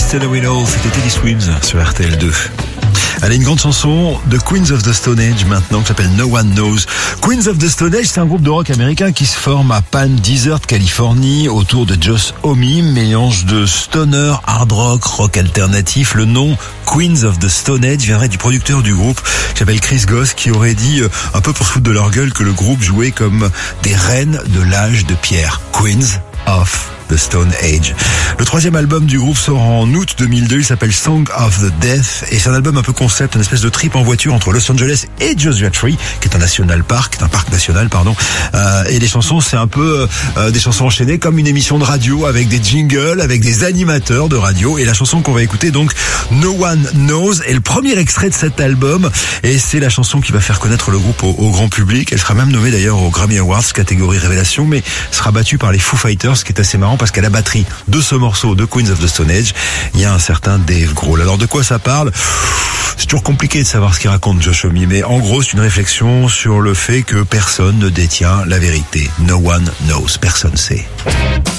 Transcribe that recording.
Still We Know, c'était Teddy Swims sur RTL2. Allez, une grande chanson de Queens of the Stone Age maintenant qui s'appelle No One Knows. Queens of the Stone Age, c'est un groupe de rock américain qui se forme à Palm Desert, Californie, autour de Josh Homme, mélange de stoner, hard rock, rock alternatif. Le nom Queens of the Stone Age viendrait du producteur du groupe qui s'appelle Chris Goss, qui aurait dit, un peu pour se foutre de leur gueule, que le groupe jouait comme des reines de l'âge de pierre. Queens of The Stone Age. Le troisième album du groupe sort en août 2002, il s'appelle Song of the Death et c'est un album un peu concept, une espèce de trip en voiture entre Los Angeles et Joshua Tree, qui est un parc national, et les chansons, c'est un peu des chansons enchaînées comme une émission de radio avec des jingles, avec des animateurs de radio, et la chanson qu'on va écouter donc, No One Knows, est le premier extrait de cet album et c'est la chanson qui va faire connaître le groupe au grand public. Elle sera même nommée d'ailleurs aux Grammy Awards catégorie révélation, mais sera battue par les Foo Fighters, ce qui est assez marrant parce qu'à la batterie de ce morceau de Queens of the Stone Age, il y a un certain Dave Grohl. Alors de quoi ça parle ? C'est toujours compliqué de savoir ce qu'il raconte Josh Homme, mais en gros c'est une réflexion sur le fait que personne ne détient la vérité. No one knows, personne sait.